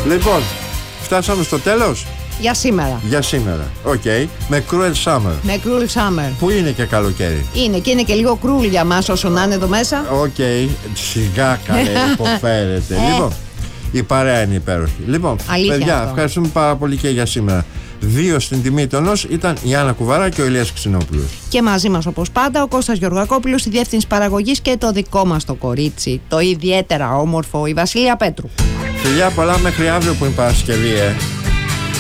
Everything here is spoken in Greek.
Λοιπόν, φτάσαμε στο τέλος. Για σήμερα. Για σήμερα. Οκ. Με Cruel Summer. Με Cruel Summer. Που είναι και καλοκαίρι. Είναι και είναι και λίγο cruel για μας όσο να είναι εδώ μέσα. Οκ. Σιγά καλέ, υποφέρεται. Λοιπόν, η παρέα είναι υπέροχη. Λοιπόν, αλήθεια παιδιά, αυτό. ευχαριστούμε πάρα πολύ και για σήμερα. 2 στην τιμή τονός ήταν η Άννα Κουβαρά και ο Ηλίας Ξινόπουλος. Και μαζί μας όπως πάντα ο Κώστας Γεωργακόπουλος στη διεύθυνση παραγωγής και το δικό μας το κορίτσι, το ιδιαίτερα όμορφο, η Βασίλεια Πέτρου. Φιλιά πολλά μέχρι αύριο που είναι Παρασκευή,